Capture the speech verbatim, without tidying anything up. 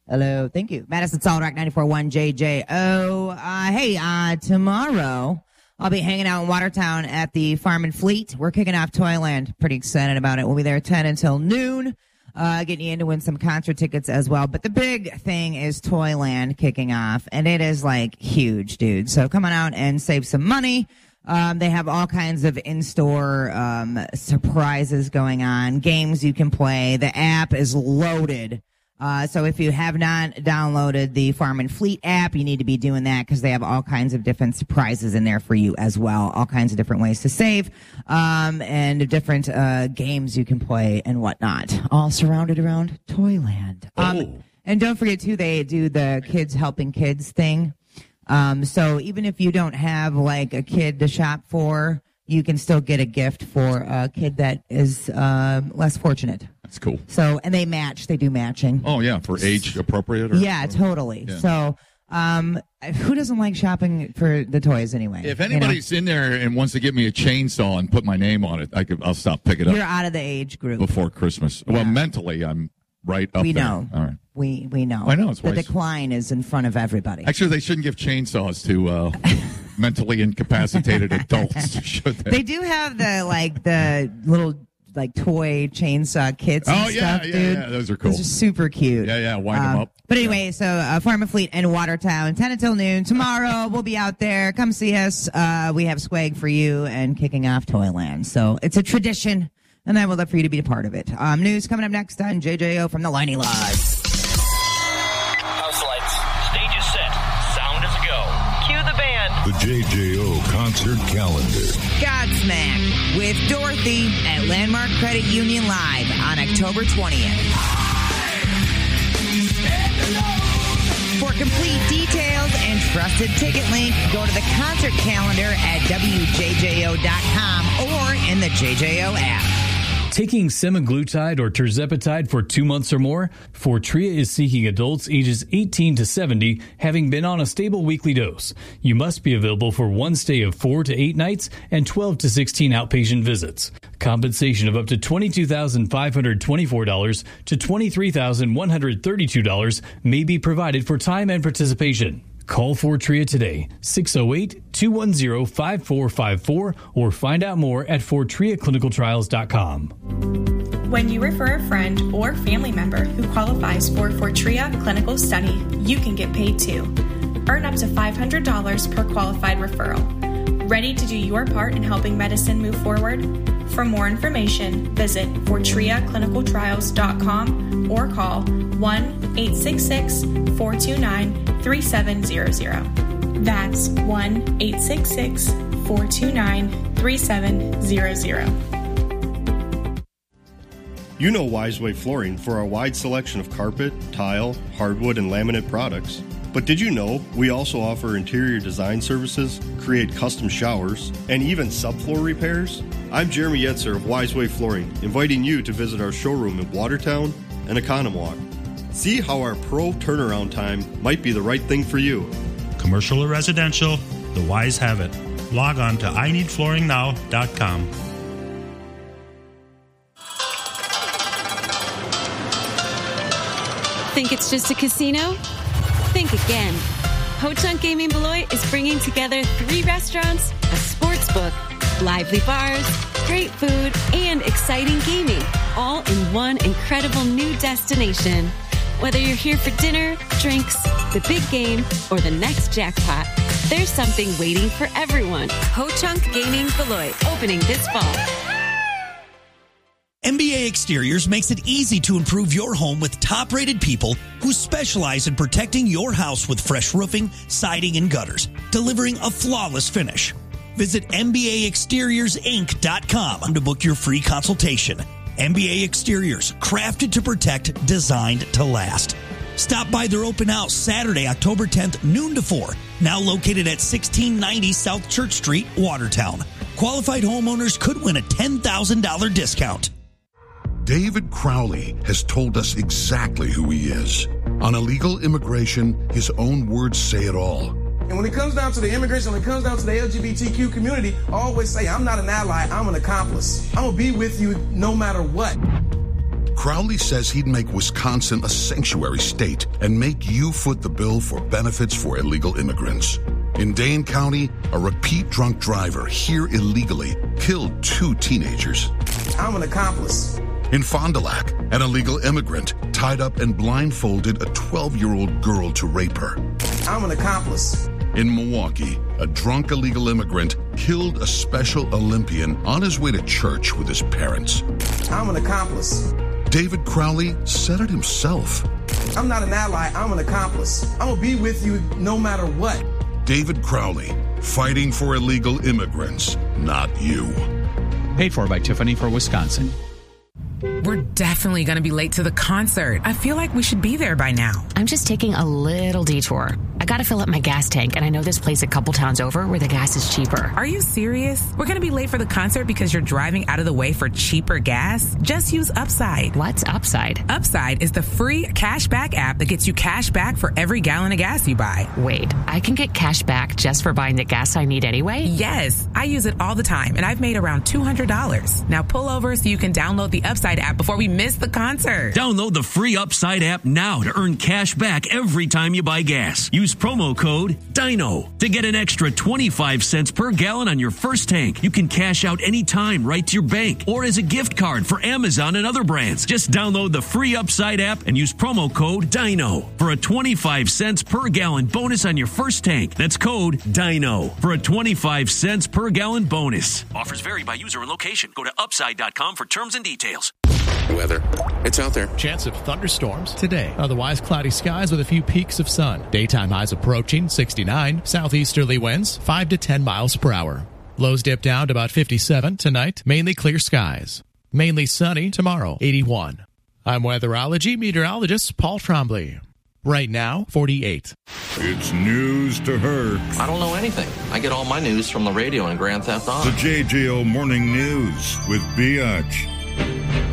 Hello. Thank you. Madison Solid Rock ninety-four point one J J O. Uh, hey, uh, tomorrow I'll be hanging out in Watertown at the Farm and Fleet. We're kicking off Toyland. Pretty excited about it. We'll be there ten until noon. Uh, getting you in to win some concert tickets as well. But the big thing is Toyland kicking off, and it is like huge, dude. So come on out and save some money. Um, they have all kinds of in-store um, surprises going on, games you can play. The app is loaded. Uh, so if you have not downloaded the Farm and Fleet app, you need to be doing that because they have all kinds of different surprises in there for you as well. All kinds of different ways to save, um, and different, uh, games you can play and whatnot. All surrounded around Toyland. Um, oh. And don't forget too, they do the Kids Helping Kids thing. Um, so even if you don't have like a kid to shop for, you can still get a gift for a kid that is, uh, less fortunate. That's cool. So, and they match. They do matching. Oh, yeah, for age appropriate? Or, yeah, or, totally. Yeah. So, um, who doesn't like shopping for the toys anyway? If anybody's you know? in there and wants to give me a chainsaw and put my name on it, I could, I'll stop picking it up. You're out of the age group. Before Christmas. Yeah. Well, mentally, I'm right up we there. Know. All right. We we know. I know. It's the wise. decline is in front of everybody. Actually, they shouldn't give chainsaws to uh, mentally incapacitated adults, should they? They do have the, like, the little, like, toy chainsaw kits and oh, yeah, stuff, yeah, dude. yeah. Those are cool. Those are super cute. Yeah, yeah. Wind um, them up. But anyway, so uh, Farm and Fleet in Watertown, ten until noon. Tomorrow, we'll be out there. Come see us. Uh, we have swag for you and kicking off Toyland. So it's a tradition, and I would love for you to be a part of it. Um, news coming up next on J J O from the Liney Lodge. House lights. Stage is set. Sound is a go. Cue the band. The J J O concert calendar. Godsmack with Dorothy at Landmark Credit Union Live on October twentieth. For complete details and trusted ticket link, go to the concert calendar at W J J O dot com or in the J J O app. Taking semaglutide or tirzepatide for two months or more, Fortrea is seeking adults ages eighteen to seventy having been on a stable weekly dose. You must be available for one stay of four to eight nights and twelve to sixteen outpatient visits. Compensation of up to twenty-two thousand five hundred twenty-four dollars to twenty-three thousand one hundred thirty-two dollars may be provided for time and participation. Call Fortrea today, six oh eight, two one zero, five four five four, or find out more at fortrea clinical trials dot com. When you refer a friend or family member who qualifies for Fortrea Clinical Study, you can get paid too. Earn up to five hundred dollars per qualified referral. Ready to do your part in helping medicine move forward? For more information, visit fortrea clinical trials dot com or call one eight six six, four two nine, three seven zero zero. That's one eight six six, four two nine, three seven zero zero. You know Wiseway Flooring for our wide selection of carpet, tile, hardwood, and laminate products. But did you know we also offer interior design services, create custom showers, and even subfloor repairs? I'm Jeremy Yetzer of Wiseway Flooring, inviting you to visit our showroom in Watertown and Economwalk. See how our pro turnaround time might be the right thing for you. Commercial or residential, the Wise have it. Log on to I need flooring now dot com. Think it's just a casino? Think again. Ho-Chunk Gaming Beloit is bringing together three restaurants, a sports book, lively bars, great food, and exciting gaming, all in one incredible new destination. Whether you're here for dinner, drinks, the big game, or the next jackpot, there's something waiting for everyone. Ho-Chunk Gaming Beloit, opening this fall. M B A Exteriors makes it easy to improve your home with top-rated people who specialize in protecting your house with fresh roofing, siding, and gutters, delivering a flawless finish. Visit M B A exteriors inc dot com to book your free consultation. M B A Exteriors, crafted to protect, designed to last. Stop by their open house Saturday, October tenth, noon to four, now located at sixteen ninety South Church Street, Watertown. Qualified homeowners could win a ten thousand dollars discount. David Crowley has told us exactly who he is. On illegal immigration, his own words say it all. And when it comes down to the immigration, when it comes down to the L G B T Q community, I always say, I'm not an ally, I'm an accomplice. I'm going to be with you no matter what. Crowley says he'd make Wisconsin a sanctuary state and make you foot the bill for benefits for illegal immigrants. In Dane County, a repeat drunk driver here illegally killed two teenagers. I'm an accomplice. In Fond du Lac, an illegal immigrant tied up and blindfolded a twelve-year-old girl to rape her. I'm an accomplice. In Milwaukee, a drunk illegal immigrant killed a Special Olympian on his way to church with his parents. I'm an accomplice. David Crowley said it himself. I'm not an ally, I'm an accomplice. I'm gonna be with you no matter what. David Crowley, fighting for illegal immigrants, not you. Paid for by Tiffany for Wisconsin. We're definitely going to be late to the concert. I feel like we should be there by now. I'm just taking a little detour. I got to fill up my gas tank, and I know this place a couple towns over where the gas is cheaper. Are you serious? We're going to be late for the concert because you're driving out of the way for cheaper gas? Just use Upside. What's Upside? Upside is the free cashback app that gets you cash back for every gallon of gas you buy. Wait, I can get cash back just for buying the gas I need anyway? Yes, I use it all the time, and I've made around two hundred dollars. Now pull over so you can download the Upside app before we miss the concert. Download the free Upside app now to earn cash back every time you buy gas. Use promo code DINO to get an extra twenty-five cents per gallon on your first tank. You can cash out anytime right to your bank or as a gift card for Amazon and other brands. Just download the free Upside app and use promo code DINO for a twenty-five cents per gallon bonus on your first tank. That's code DINO for a twenty-five cents per gallon bonus. Offers vary by user and location. Go to upside dot com for terms and details. Weather. It's out there. Chance of thunderstorms today. Otherwise cloudy skies with a few peaks of sun. Daytime highs approaching sixty-nine. Southeasterly winds five to ten miles per hour. Lows dip down to about fifty-seven tonight. Mainly clear skies. Mainly sunny tomorrow. eighty-one. I'm weatherology meteorologist Paul Trombley. Right now, forty-eight. It's news to her. I don't know anything. I get all my news from the radio and Grand Theft Auto. The J J O Morning News with Biatch.